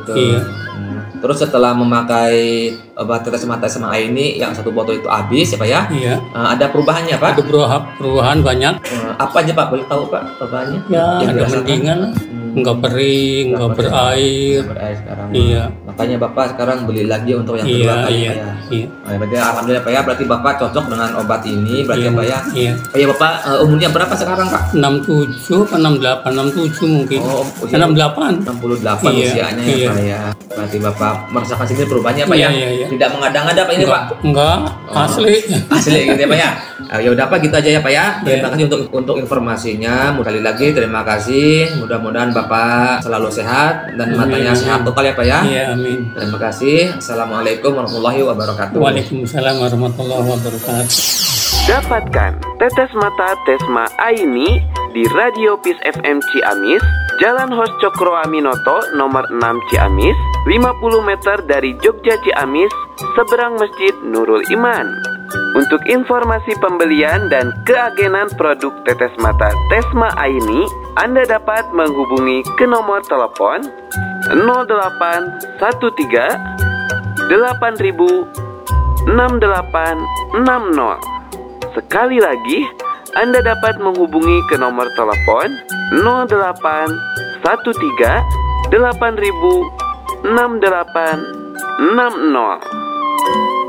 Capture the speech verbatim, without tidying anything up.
gitu. Iya. Hmm. Terus setelah memakai obat tetes mata S M A ini yang satu botol itu habis ya Pak ya? Iya. Uh, ada perubahannya Pak? Ada perubahan, perubahan banyak. Uh, apa aja Pak? Boleh tahu Pak perubahannya? Ya, yang ada dirasakan? mendingan, Hmm. nggak kering, nggak berair. Nggak berair sekarang. Iya. Makanya Bapak sekarang beli lagi untuk yang Iya, kedua kali iya, Pak ya? iya. Nah, berarti alhamdulillah Pak ya, berarti Bapak cocok dengan obat ini berarti Iya, ya Pak ya? iya. Oh ya Bapak, uh, umurnya berapa sekarang Pak? enam puluh tujuh atau enam puluh delapan, enam puluh tujuh mungkin. Oh, usia enam puluh delapan. enam puluh delapan Iya, usianya ya iya. Pak ya. Berarti Bapak merasakan sini perubahannya Pak Iya, ya? iya, iya. Tidak mengada-ngada Pak ini Enggak, Pak? enggak, Oh, asli. Asli gitu ya Pak ya. Uh, ya udah Pak gitu aja ya Pak ya. Terima Iya. kasih untuk untuk informasinya. Sekali lagi terima kasih. Mudah-mudahan Bapak selalu sehat dan Amin, matanya amin. sehat total ya Pak ya. Iya, amin. Terima kasih. Assalamualaikum warahmatullahi wabarakatuh. Waalaikumsalam warahmatullahi wabarakatuh. Dapatkan tetes mata Tesma Aini di Radio Peace F M Ciamis, Jalan Hos Cokro Aminoto nomor enam Ciamis, lima puluh meter dari Jogja Ciamis, seberang Masjid Nurul Iman. Untuk informasi pembelian dan keagenan produk tetes mata Tesma Aini, Anda dapat menghubungi ke nomor telepon nol delapan satu tiga delapan ribu enam delapan enam nol. Sekali lagi, Anda dapat menghubungi ke nomor telepon nol delapan satu tiga delapan ribu enam delapan enam nol.